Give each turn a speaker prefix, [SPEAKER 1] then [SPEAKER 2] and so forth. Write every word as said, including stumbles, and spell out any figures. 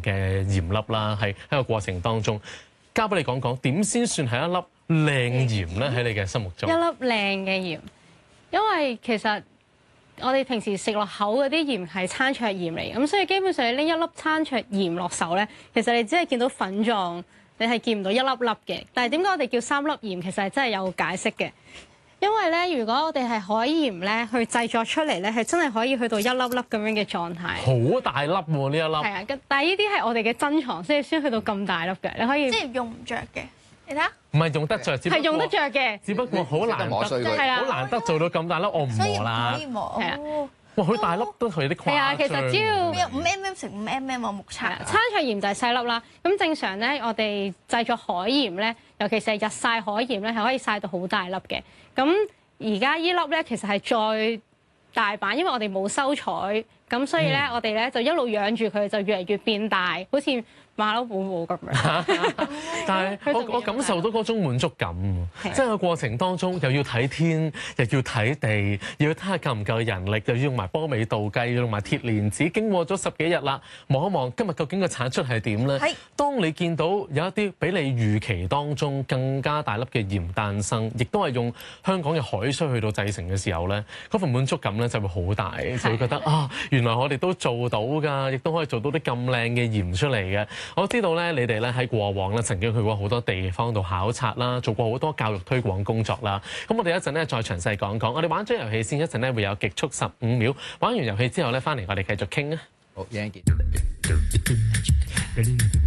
[SPEAKER 1] 嘅鹽粒啦，係喺個過程當中，交俾你講講點先算係一粒靚鹽咧？喺你嘅心目中，
[SPEAKER 2] 一粒靚嘅鹽，因為其實我哋平時食落口嗰啲鹽係餐桌鹽嚟，咁所以基本上你拎一粒餐桌鹽落手咧，其實你只係見到粉狀，你係見唔到一粒粒嘅。但係點解我哋叫三粒鹽？其實係真係有解釋嘅。因為咧，如果我哋係海鹽咧，去製作出嚟咧，係真係可以去到一粒粒咁樣嘅狀態。
[SPEAKER 1] 好大粒喎！呢一粒
[SPEAKER 2] 係啊，但係呢啲係我哋嘅珍藏，所以先去到咁大粒嘅。你可以
[SPEAKER 3] 即係用唔着嘅，你睇下。
[SPEAKER 1] 唔係用得着，只不過
[SPEAKER 2] 係用得着嘅，
[SPEAKER 1] 只不過好難得，
[SPEAKER 2] 係啊，
[SPEAKER 1] 好難得做到咁大粒，我唔磨啦。
[SPEAKER 3] 所以唔可以磨。係啊。
[SPEAKER 1] 哇！佢大粒都係有啲誇張。
[SPEAKER 2] 係啊，其實只要
[SPEAKER 3] 五 mm 乘五 mm 我目測。
[SPEAKER 2] 餐桌鹽就係細粒啦。咁正常咧，我哋製作海鹽咧，尤其是係日曬海鹽咧，係可以曬到好大粒嘅。咁而家依粒咧，其實係再大版，因為我哋冇修彩，咁所以咧，嗯、我哋咧就一路養住佢，就越嚟越變大，好似馬騮寶寶咁樣。
[SPEAKER 1] 但係我我感受到嗰種滿足感，即係個過程當中又要睇天，又要睇地，又要睇下夠唔夠人力，又要用埋波尾倒計，用埋鐵蓮子，經過咗十幾日啦，望一望今日究竟個產出係點咧？當你見到有一啲比你預期當中更加大粒嘅鹽誕生，亦都係用香港嘅海水去到製成嘅時候咧，嗰份滿足感咧就會好大，就會覺得啊，原來我哋都做到㗎，亦都可以做到啲咁靚嘅鹽出嚟嘅。我知道咧，你哋咧喺過往咧曾經去過好多地方度考察啦，做過好多教育推廣工作啦。咁我哋一陣咧再詳細講講。我哋玩咗遊戲先，一陣咧會有極速十五秒。玩完遊戲之後咧，翻嚟我哋繼續傾啊。
[SPEAKER 4] 好，贏一件。